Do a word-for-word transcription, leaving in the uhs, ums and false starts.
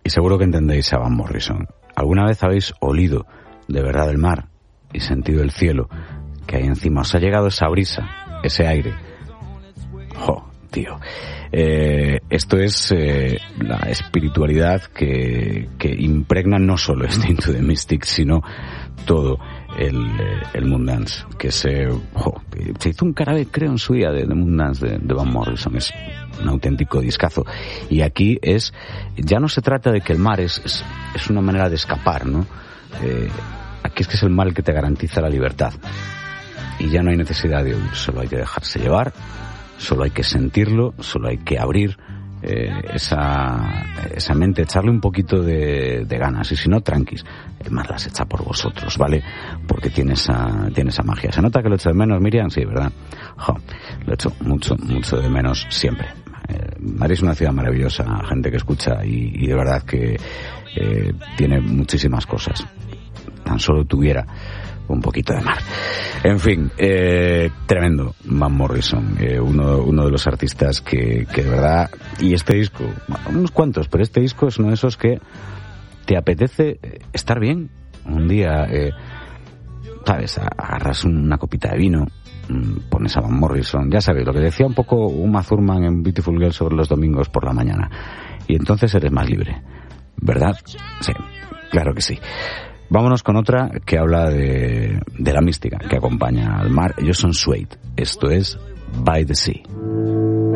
Y seguro que entendéis a Van Morrison. ¿Alguna vez habéis olido de verdad el mar y sentido el cielo que hay encima? ¿Os ha llegado esa brisa, ese aire? ¡Jo, tío! Eh, esto es eh, la espiritualidad que, que impregna no solo este Into the Mystic, sino todo el, el Moondance, que se, jo, se hizo un carabe, creo, en su día de, de Moondance de, de Van Morrison. Es un auténtico discazo. Y aquí es, ya no se trata de que el mar es, es, es una manera de escapar, ¿no? Eh, aquí es que es el mar el que te garantiza la libertad. Y ya no hay necesidad de huir, solo hay que dejarse llevar, solo hay que sentirlo, solo hay que abrir eh, esa, esa mente, echarle un poquito de, de ganas, y si no, tranquis, el mar las echa por vosotros, ¿vale? Porque tiene esa, tiene esa magia. ¿Se nota que lo echo de menos, Miriam? Sí, ¿verdad? Jo, lo echo mucho, mucho de menos siempre. Eh, Madrid es una ciudad maravillosa, gente que escucha, y, y de verdad que eh, tiene muchísimas cosas. Tan solo tuviera un poquito de mar. En fin, eh, tremendo Van Morrison, eh, uno, uno de los artistas que, que de verdad, y este disco, unos cuantos, pero este disco es uno de esos que te apetece estar bien un día, eh, sabes, agarras una copita de vino, pones a Van Morrison, ya sabes, lo que decía un poco Uma Thurman en Beautiful Girl sobre los domingos por la mañana, y entonces eres más libre, ¿verdad? Sí, claro que sí. Vámonos con otra que habla de, de la mística que acompaña al mar. Ellos son Suede. Esto es By the Sea.